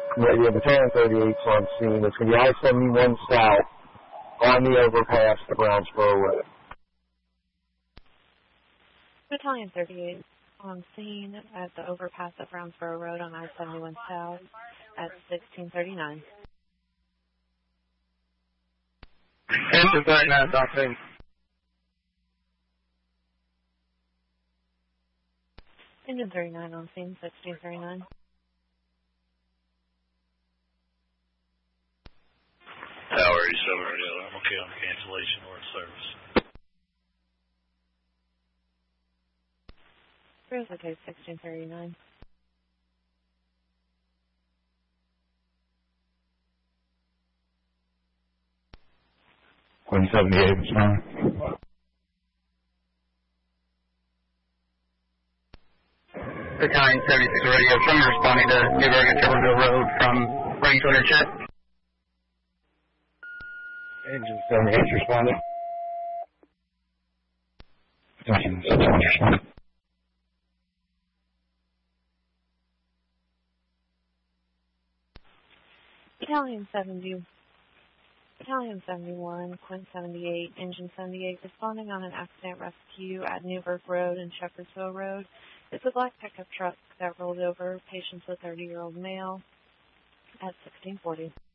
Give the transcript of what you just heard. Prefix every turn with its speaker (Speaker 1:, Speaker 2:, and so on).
Speaker 1: Yeah, Battalion 38's on scene. It's going to be I-71 south on the overpass to Brownsboro Road.
Speaker 2: Battalion 38 on scene at the overpass at Brownsboro Road on I-71 south at 1639.
Speaker 3: Engine 39 on scene.
Speaker 2: Engine 39 on scene, 1639.
Speaker 4: Tower 87 radio, I'm okay on cancellation or service.
Speaker 2: Here's the case, 1639.
Speaker 1: Quinn 78 was fine.
Speaker 3: Battalion 76 radio, someone responding to Newburgh and Silverville Road from Rangewater Chat.
Speaker 1: Engine 78 responding. Battalion 71 responding.
Speaker 2: Battalion 71, Quint 78, Engine 78, responding on an accident rescue at Newburgh Road and Shepherdsville Road. It's a black pickup truck that rolled over patients with a 30-year-old male at 1640.